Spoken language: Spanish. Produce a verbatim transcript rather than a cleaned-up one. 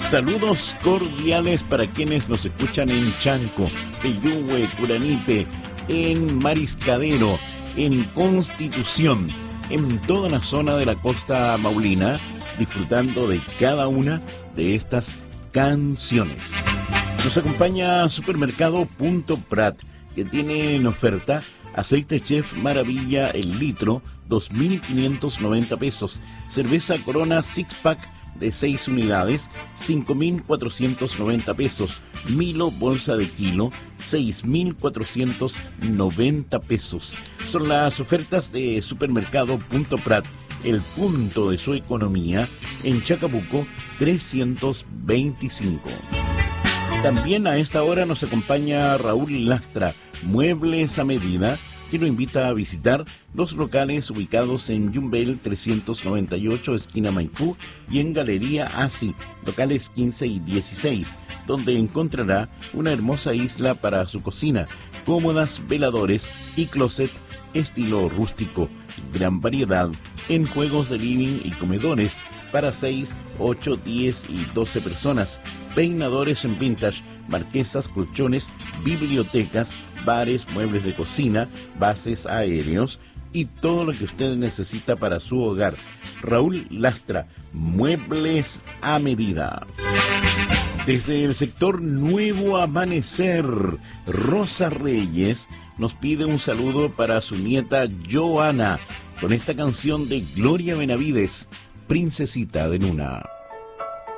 Saludos cordiales para quienes nos escuchan en Chanco, Peyúgue, Curanipe, en Mariscadero, en Constitución, en toda la zona de la costa maulina, disfrutando de cada una de estas canciones. Nos acompaña Supermercado Punto Prat, que tiene en oferta aceite Chef Maravilla el litro, dos mil quinientos noventa pesos. Cerveza Corona Six Pack de seis unidades, cinco mil cuatrocientos noventa pesos. Milo bolsa de kilo, seis mil cuatrocientos noventa pesos. Son las ofertas de Supermercado Punto Prat, el punto de su economía, en Chacabuco trescientos veinticinco. También a esta hora nos acompaña Raúl Lastra, Muebles a Medida, que lo invita a visitar los locales ubicados en Yumbel trescientos noventa y ocho, esquina Maipú, y en Galería Asi, locales quince y dieciséis, donde encontrará una hermosa isla para su cocina, cómodas veladores y closet estilo rústico, gran variedad en juegos de living y comedores para seis, ocho, diez y doce personas, peinadores en vintage, marquesas, colchones, bibliotecas, bares, muebles de cocina, bases aéreos y todo lo que usted necesita para su hogar. Raúl Lastra, Muebles a Medida. Desde el sector Nuevo Amanecer, Rosa Reyes nos pide un saludo para su nieta Joana, con esta canción de Gloria Benavides, Princesita de Luna.